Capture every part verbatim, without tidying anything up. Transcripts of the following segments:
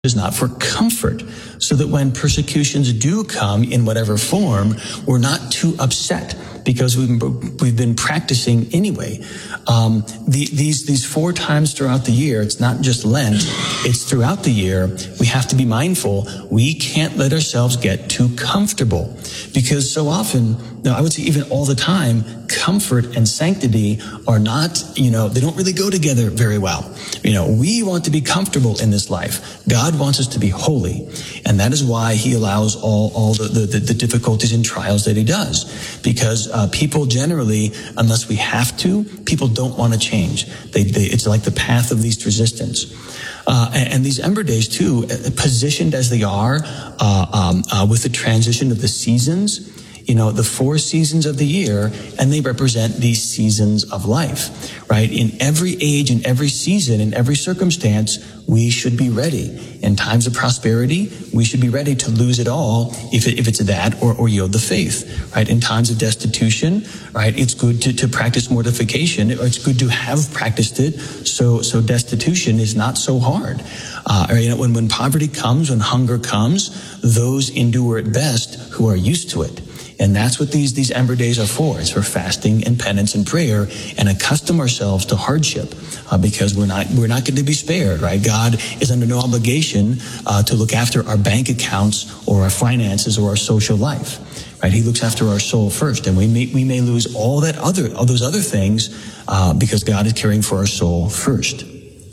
is not for comfort, so that when persecutions do come in whatever form, we're not too upset because we've been, we've been practicing anyway. Um, the, these these four times throughout the year, it's not just Lent, it's throughout the year, we have to be mindful. We can't let ourselves get too comfortable, because so often, no, I would say even all the time, comfort and sanctity are not, you know, they don't really go together very well. You know, we want to be comfortable in this life. God wants us to be holy. And that is why he allows all, all the, the, the difficulties and trials that he does. Because uh, people generally, unless we have to, people don't want to change. They, they, it's like the path of least resistance. Uh, and, and these Ember Days, too, positioned as they are uh, um, uh, with the transition of the seasons, you know, the four seasons of the year, and they represent these seasons of life, right? In every age, in every season, in every circumstance, we should be ready. In times of prosperity, we should be ready to lose it all if, it, if it's that, or, or yield the faith, right? In times of destitution, right, it's good to, to practice mortification. It's good to have practiced it, so so destitution is not so hard. Uh, you know, when, when poverty comes, when hunger comes, those endure it best who are used to it. And that's what these, these Ember Days are for. It's for fasting and penance and prayer, and accustom ourselves to hardship, uh, because we're not, we're not going to be spared, right? God is under no obligation, uh, to look after our bank accounts or our finances or our social life, right? He looks after our soul first, and we may, we may lose all that other, all those other things, uh, because God is caring for our soul first.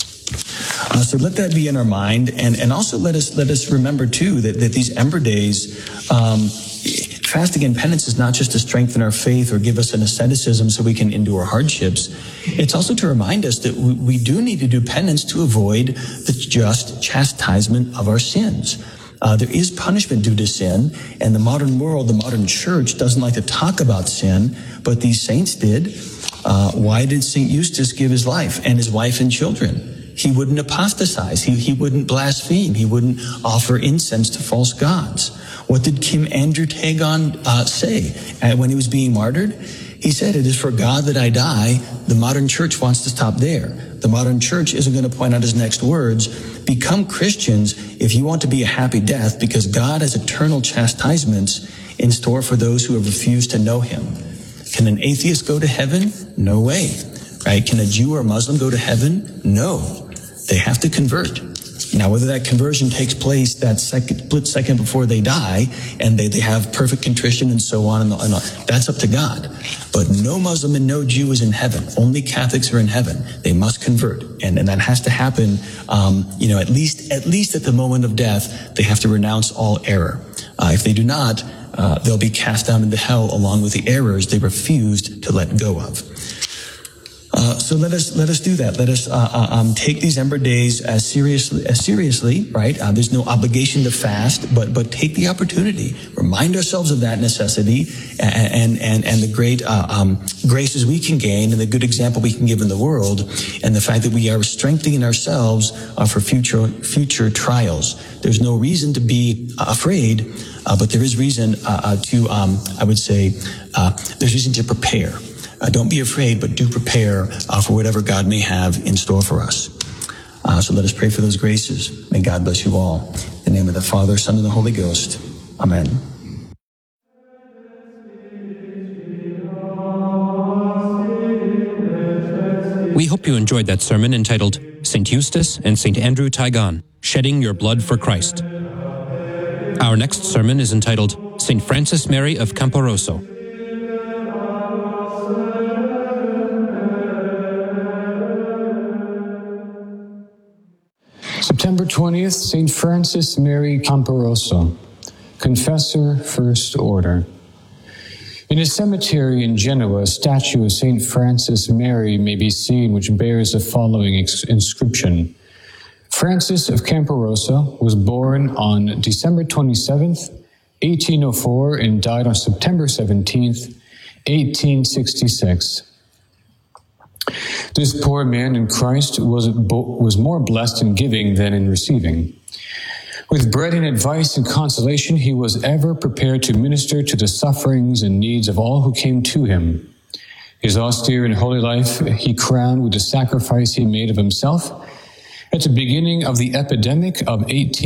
Uh, so let that be in our mind, and, and also let us, let us remember too that, that these Ember Days, um, fasting and penance is not just to strengthen our faith or give us an asceticism so we can endure hardships. It's also to remind us that we, we do need to do penance to avoid the just chastisement of our sins. Uh, there is punishment due to sin, and the modern world, the modern church, doesn't like to talk about sin, but these saints did. Uh, why did Saint Eustace give his life and his wife and children? He wouldn't apostatize. He, he wouldn't blaspheme. He wouldn't offer incense to false gods. What did Kim Andrew Tagon uh, say uh, when he was being martyred? He said, "It is for God that I die." The modern church wants to stop there. The modern church isn't going to point out his next words. Become Christians if you want to be a happy death, because God has eternal chastisements in store for those who have refused to know him. Can an atheist go to heaven? No way. Right? Can a Jew or a Muslim go to heaven? No. They have to convert. Now, whether that conversion takes place that second, split second before they die, and they, they have perfect contrition and so on, and, and on, that's up to God. But no Muslim and no Jew is in heaven. Only Catholics are in heaven. They must convert, and, and that has to happen. Um, you know, at least at least at the moment of death, they have to renounce all error. Uh, if they do not, uh, they'll be cast down into hell along with the errors they refused to let go of. Uh, so let us let us do that. Let us uh, uh, um, take these Ember Days as seriously as seriously, right? Uh, there's no obligation to fast, but but take the opportunity. Remind ourselves of that necessity and and and, and the great uh, um, graces we can gain, and the good example we can give in the world, and the fact that we are strengthening ourselves uh, for future future trials. There's no reason to be uh, afraid, uh, but there is reason uh, uh, to um, I would say uh, there's reason to prepare. Uh, don't be afraid, but do prepare uh, for whatever God may have in store for us. Uh, so let us pray for those graces. May God bless you all. In the name of the Father, Son, and the Holy Ghost. Amen. We hope you enjoyed that sermon entitled Saint Eustace and Saint Andrew Tagon, Shedding Your Blood for Christ. Our next sermon is entitled Saint Francis Mary of Camporoso. September twentieth, Saint Francis Mary Camporoso, Confessor, First Order. In a cemetery in Genoa, a statue of Saint Francis Mary may be seen, which bears the following inscription. Francis of Camporoso was born on December twenty-seventh, eighteen oh four, and died on September seventeenth, eighteen sixty-six. This poor man in Christ was, was more blessed in giving than in receiving. With bread and advice and consolation, he was ever prepared to minister to the sufferings and needs of all who came to him. His austere and holy life he crowned with the sacrifice he made of himself, At the beginning of the epidemic of eighteen